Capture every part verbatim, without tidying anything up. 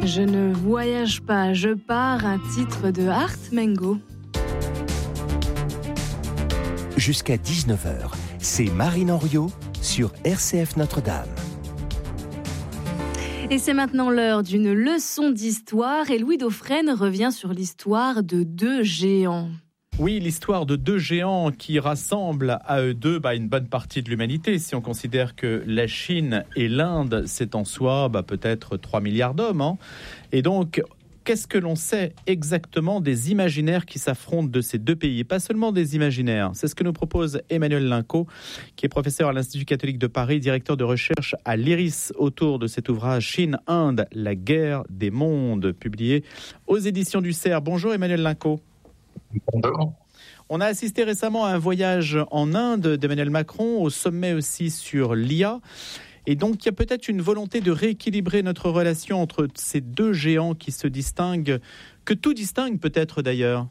Je ne voyage pas, je pars, un titre de Art Mengo. Jusqu'à dix-neuf heures, c'est Marine Henriot sur R C F Notre-Dame. Et c'est maintenant l'heure d'une leçon d'histoire et Louis Dauphren revient sur l'histoire de deux géants. Oui, l'histoire de deux géants qui rassemblent à eux deux bah, une bonne partie de l'humanité. Si on considère que la Chine et l'Inde, c'est en soi bah, peut-être trois milliards d'hommes. Hein. Et donc, qu'est-ce que l'on sait exactement des imaginaires qui s'affrontent de ces deux pays ? Et pas seulement des imaginaires. C'est ce que nous propose Emmanuel Linco, qui est professeur à l'Institut catholique de Paris, directeur de recherche à l'I R I S, autour de cet ouvrage Chine-Inde, la guerre des mondes, publié aux éditions du Cerf. Bonjour Emmanuel Linco. Bonjour. On a assisté récemment à un voyage en Inde d'Emmanuel Macron, au sommet aussi sur l'I A. Et donc, il y a peut-être une volonté de rééquilibrer notre relation entre ces deux géants qui se distinguent, que tout distingue peut-être d'ailleurs.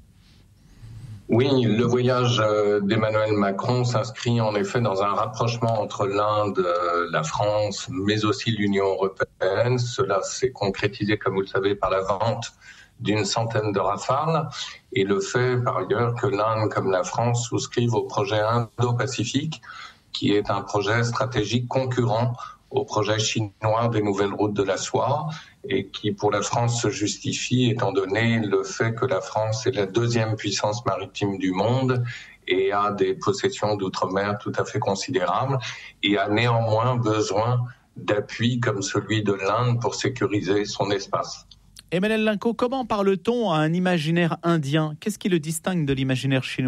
Oui, le voyage d'Emmanuel Macron s'inscrit en effet dans un rapprochement entre l'Inde, la France, mais aussi l'Union européenne. Cela s'est concrétisé, comme vous le savez, par la vente d'une centaine de Rafales et le fait par ailleurs que l'Inde comme la France souscrivent au projet Indo-Pacifique qui est un projet stratégique concurrent au projet chinois des nouvelles routes de la soie et qui pour la France se justifie étant donné le fait que la France est la deuxième puissance maritime du monde et a des possessions d'outre-mer tout à fait considérables et a néanmoins besoin d'appui comme celui de l'Inde pour sécuriser son espace. Emmanuel Linco, comment parle-t-on à un imaginaire indien ? Qu'est-ce qui le distingue de l'imaginaire chinois ?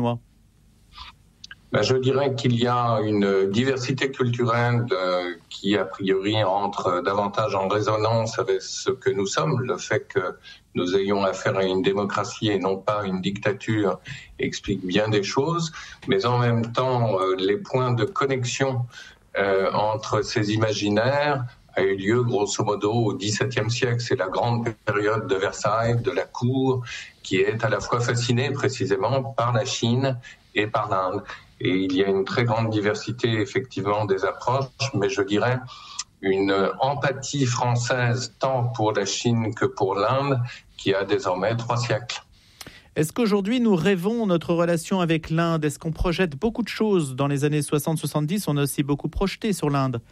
Ben, je dirais qu'il y a une diversité culturelle euh, qui, a priori, entre davantage en résonance avec ce que nous sommes. Le fait que nous ayons affaire à une démocratie et non pas à une dictature explique bien des choses. Mais en même temps, euh, les points de connexion euh, entre ces imaginaires a eu lieu grosso modo au dix-septième siècle. C'est la grande période de Versailles, de la cour, qui est à la fois fascinée précisément par la Chine et par l'Inde. Et il y a une très grande diversité effectivement des approches, mais je dirais une empathie française tant pour la Chine que pour l'Inde qui a désormais trois siècles. Est-ce qu'aujourd'hui nous rêvons notre relation avec l'Inde ? Est-ce qu'on projette beaucoup de choses dans les années soixante soixante-dix ? On a aussi beaucoup projeté sur l'Inde.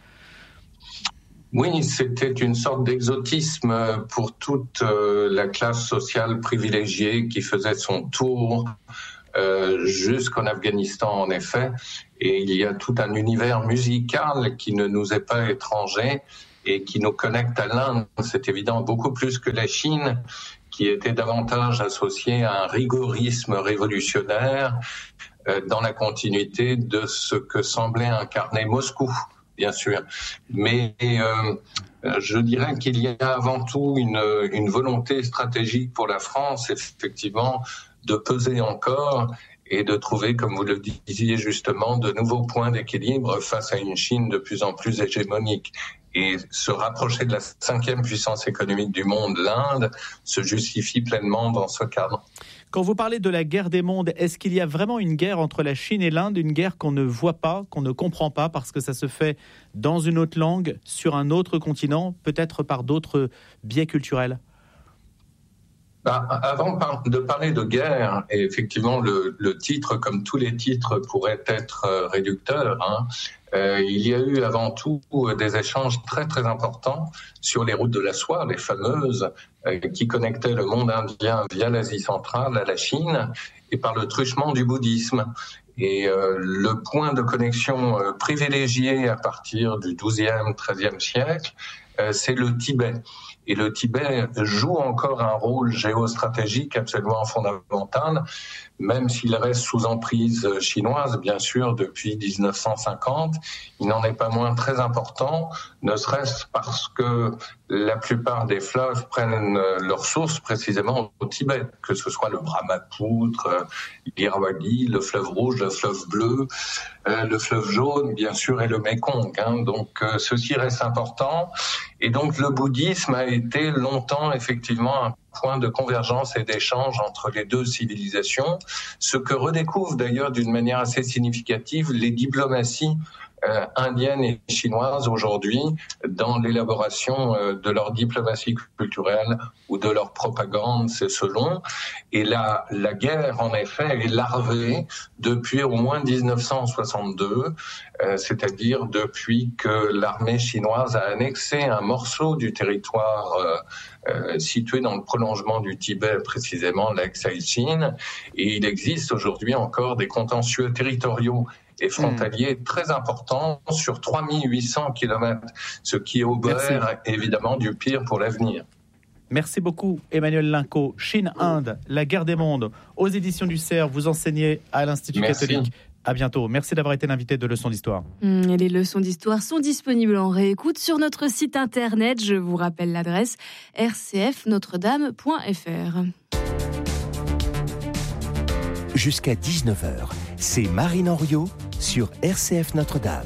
Oui, c'était une sorte d'exotisme pour toute la classe sociale privilégiée qui faisait son tour euh, jusqu'en Afghanistan, en effet. Et il y a tout un univers musical qui ne nous est pas étranger et qui nous connecte à l'Inde. C'est évident beaucoup plus que la Chine, qui était davantage associée à un rigorisme révolutionnaire euh, dans la continuité de ce que semblait incarner Moscou. Bien sûr, mais euh, je dirais qu'il y a avant tout une, une volonté stratégique pour la France, effectivement, de peser encore et de trouver, comme vous le disiez justement, de nouveaux points d'équilibre face à une Chine de plus en plus hégémonique. Et se rapprocher de la cinquième puissance économique du monde, l'Inde, se justifie pleinement dans ce cadre. Quand vous parlez de la guerre des mondes, est-ce qu'il y a vraiment une guerre entre la Chine et l'Inde, une guerre qu'on ne voit pas, qu'on ne comprend pas, parce que ça se fait dans une autre langue, sur un autre continent, peut-être par d'autres biais culturels ? Bah, avant de parler de guerre, et effectivement le, le titre, comme tous les titres, pourrait être réducteur, hein, euh, il y a eu avant tout des échanges très très importants sur les routes de la soie, les fameuses, euh, qui connectaient le monde indien via l'Asie centrale à la Chine, et par le truchement du bouddhisme. Et euh, le point de connexion euh, privilégié à partir du douzième, treizième siècle, euh, c'est le Tibet. Et le Tibet joue encore un rôle géostratégique absolument fondamental, même s'il reste sous emprise chinoise, bien sûr, depuis dix-neuf cent cinquante. Il n'en est pas moins très important, ne serait-ce parce que la plupart des fleuves prennent leur source précisément au Tibet, que ce soit le Brahmapoutre, l'Irrawaddy, le fleuve rouge, le fleuve bleu, euh, le fleuve jaune, bien sûr, et le Mékong. Hein. Donc, euh, ceci reste important. Et donc, le bouddhisme a été longtemps, effectivement, un point de convergence et d'échange entre les deux civilisations, ce que redécouvrent d'ailleurs d'une manière assez significative les diplomaties euh, indiennes et chinoises aujourd'hui dans l'élaboration euh, de leur diplomatie culturelle ou de leur propagande, c'est selon. Et la, la guerre, en effet, est larvée depuis au moins dix-neuf cent soixante-deux, euh, c'est-à-dire depuis que l'armée chinoise a annexé un morceau du territoire euh, euh, situé dans le prolongement du Tibet, précisément l'ex-Haïchine. Et il existe aujourd'hui encore des contentieux territoriaux et frontaliers mmh. très importants sur trois mille huit cents kilomètres, ce qui augure évidemment du pire pour l'avenir. Merci beaucoup Emmanuel Linco. Chine-Inde, la guerre des mondes, aux éditions du Cerf, vous enseignez à l'Institut Merci. catholique. À bientôt. Merci d'avoir été l'invité de Leçons d'Histoire. Et les leçons d'histoire sont disponibles en réécoute sur notre site internet. Je vous rappelle l'adresse r c f notre dame point f r. Jusqu'à dix-neuf heures, c'est Marine Henriot sur R C F Notre-Dame.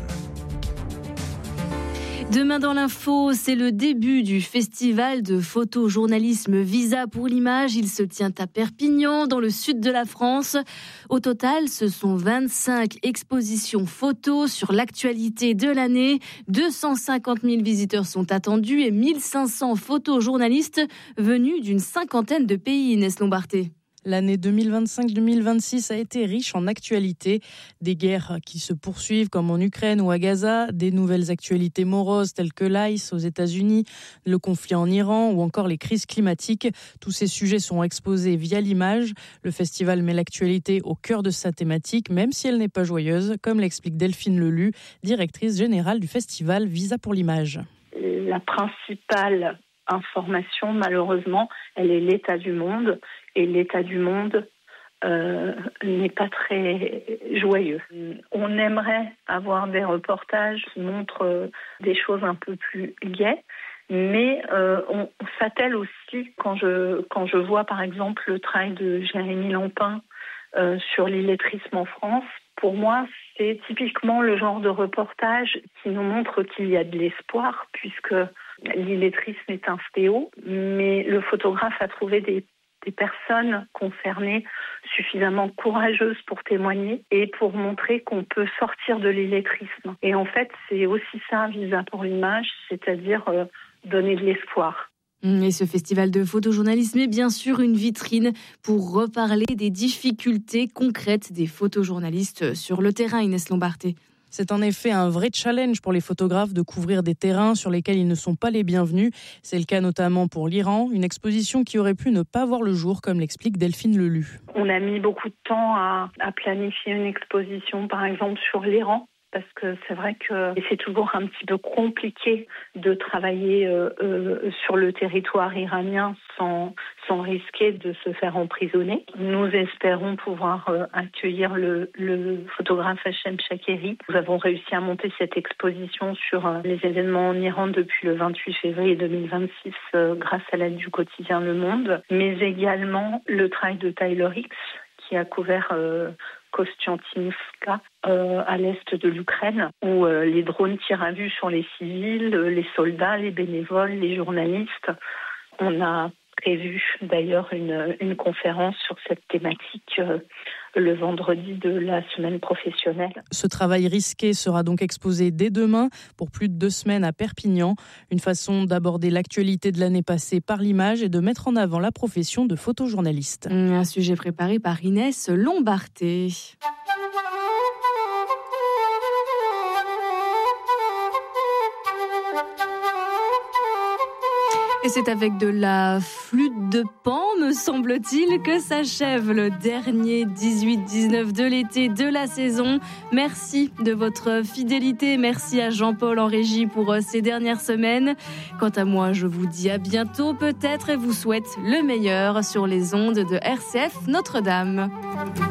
Demain dans l'info, c'est le début du festival de photojournalisme Visa pour l'image. Il se tient à Perpignan, dans le sud de la France. Au total, ce sont vingt-cinq expositions photos sur l'actualité de l'année. deux cent cinquante mille visiteurs sont attendus et mille cinq cents photojournalistes venus d'une cinquantaine de pays, Inès Lombarté. L'année deux mille vingt-cinq deux mille vingt-six a été riche en actualités. Des guerres qui se poursuivent comme en Ukraine ou à Gaza, des nouvelles actualités moroses telles que l'I C E aux États-Unis, le conflit en Iran ou encore les crises climatiques. Tous ces sujets sont exposés via l'image. Le festival met l'actualité au cœur de sa thématique, même si elle n'est pas joyeuse, comme l'explique Delphine Lelu, directrice générale du festival Visa pour l'image. La principale information, malheureusement, elle est l'état du monde. Et l'état du monde euh, n'est pas très joyeux. On aimerait avoir des reportages qui montrent des choses un peu plus gaies, mais euh, on, on s'attelle aussi, quand je, quand je vois par exemple le travail de Jérémy Lampin euh, sur l'illettrisme en France, pour moi, c'est typiquement le genre de reportage qui nous montre qu'il y a de l'espoir, puisque l'illettrisme est un fléau, mais le photographe a trouvé des des personnes concernées suffisamment courageuses pour témoigner et pour montrer qu'on peut sortir de l'illettrisme. Et en fait, c'est aussi ça, Visa pour l'image, c'est-à-dire euh, donner de l'espoir. Et ce festival de photojournalisme est bien sûr une vitrine pour reparler des difficultés concrètes des photojournalistes sur le terrain, Inès Lombarté. C'est en effet un vrai challenge pour les photographes de couvrir des terrains sur lesquels ils ne sont pas les bienvenus. C'est le cas notamment pour l'Iran, une exposition qui aurait pu ne pas voir le jour, comme l'explique Delphine Lelu. On a mis beaucoup de temps à, à planifier une exposition, par exemple, sur l'Iran. Parce que c'est vrai que c'est toujours un petit peu compliqué de travailler euh, euh, sur le territoire iranien sans, sans risquer de se faire emprisonner. Nous espérons pouvoir euh, accueillir le, le photographe Hachem Shakeri. Nous avons réussi à monter cette exposition sur euh, les événements en Iran depuis le vingt-huit février deux mille vingt-six euh, grâce à l'aide du quotidien Le Monde, mais également le travail de Tyler Hicks qui a couvert euh, Kostiantynivka euh, à l'est de l'Ukraine, où euh, les drones tirent à vue sur les civils, euh, les soldats, les bénévoles, les journalistes. On a prévu d'ailleurs une, une conférence sur cette thématique euh, le vendredi de la semaine professionnelle. Ce travail risqué sera donc exposé dès demain pour plus de deux semaines à Perpignan. Une façon d'aborder l'actualité de l'année passée par l'image et de mettre en avant la profession de photojournaliste. Un sujet préparé par Inès Lombarté. Et c'est avec de la flûte de Pan, me semble-t-il, que s'achève le dernier dix-huit dix-neuf de l'été de la saison. Merci de votre fidélité. Merci à Jean-Paul en régie pour ces dernières semaines. Quant à moi, je vous dis à bientôt peut-être et vous souhaite le meilleur sur les ondes de R C F Notre-Dame.